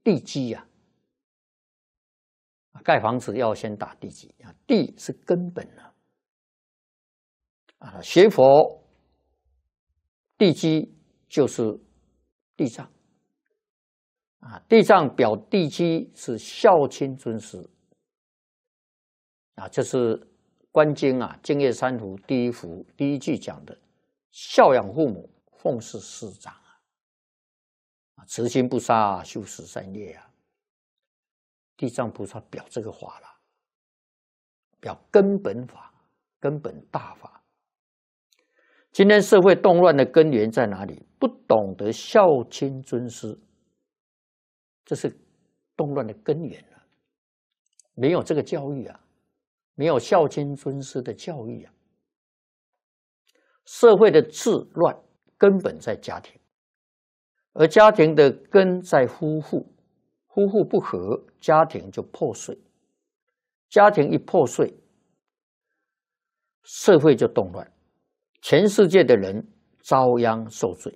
地基啊，盖房子要先打地基啊，地是根本啊。学佛地基就是地藏啊，地藏表地基是孝亲尊师啊，这是《观经》啊，《净业三福》第一福第一句讲的，孝养父母，奉事师长啊，慈心不杀，修十善业啊。地藏菩萨表这个法了，表根本法、根本大法。今天社会动乱的根源在哪里？不懂得孝亲尊师，这是动乱的根源啊！没有这个教育啊，没有孝亲尊师的教育啊，社会的治乱根本在家庭，而家庭的根在夫妇，夫妇不和，家庭就破碎，家庭一破碎，社会就动乱。全世界的人遭殃受罪。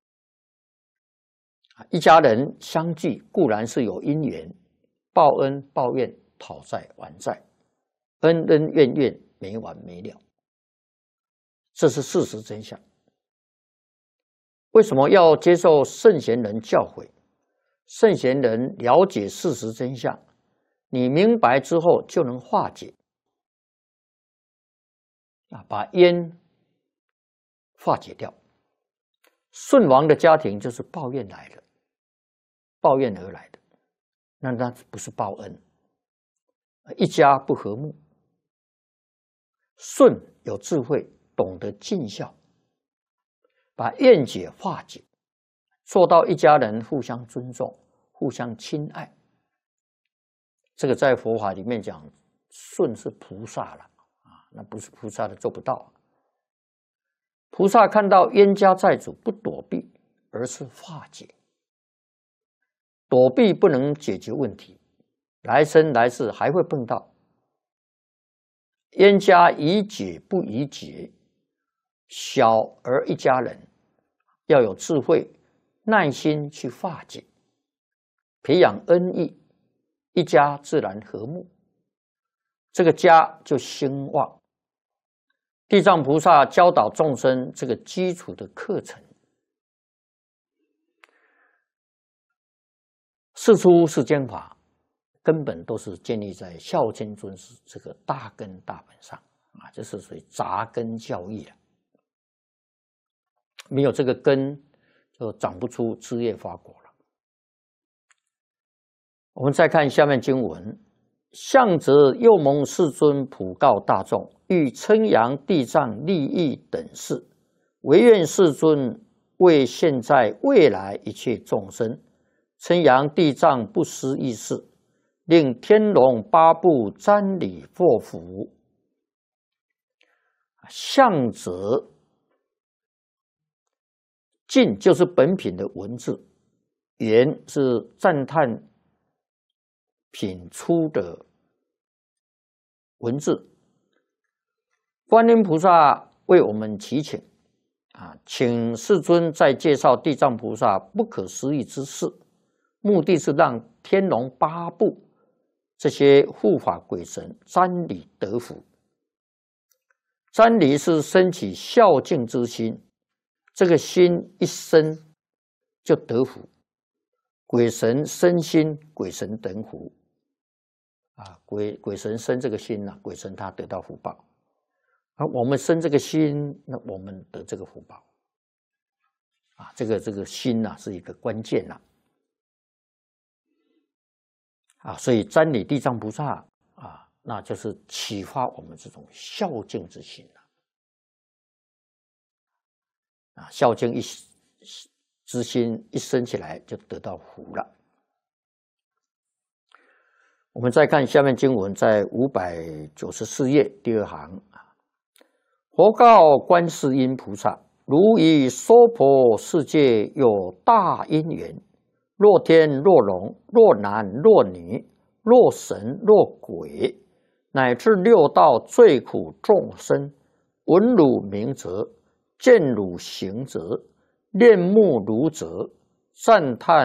一家人相聚固然是有因缘，报恩报怨，讨债还债，恩恩怨怨没完没了，这是事实真相。为什么要接受圣贤人教诲？圣贤人了解事实真相，你明白之后就能化解把冤化解掉。舜王的家庭就是抱怨来的，抱怨而来的，那不是报恩，一家不和睦。舜有智慧，懂得尽孝，把怨结化解，做到一家人互相尊重，互相亲爱。这个在佛法里面讲，舜是菩萨了啊，那不是菩萨的做不到。菩萨看到冤家债主不躲避，而是化解。躲避不能解决问题，来生来世还会碰到。冤家宜解不宜结，小而一家人要有智慧，耐心去化解，培养恩义，一家自然和睦，这个家就兴旺。地藏菩萨教导众生这个基础的课程，世出世间法根本都是建立在孝亲尊师这个大根大本上啊，这是属于扎根教义了。没有这个根，就长不出枝叶发果了。我们再看下面经文：向则又蒙世尊普告大众，欲称扬地藏利益等事，唯愿世尊为现在未来一切众生称扬地藏不思议事，令天龙八部瞻礼作福。向则尽就是本品的文字，言是赞叹品出的文字。观音菩萨为我们祈请请世尊再介绍地藏菩萨不可思议之事，目的是让天龙八部这些护法鬼神瞻礼得福。瞻礼是升起孝敬之心，这个心一生就得福。鬼神生心，鬼神得福鬼神生这个心鬼神他得到福报。我们生这个心，那我们得这个福报这个心是一个关键所以瞻礼地藏菩萨那就是启发我们这种孝敬之心孝敬之心一生起来就得到福了。我们再看下面经文，在594页第2行，佛告观世音菩萨：如以娑婆世界有大因缘，若天若龙，若男若女，若神若鬼，乃至六道最苦众生，闻汝名者，见汝行者，念慕汝者，赞叹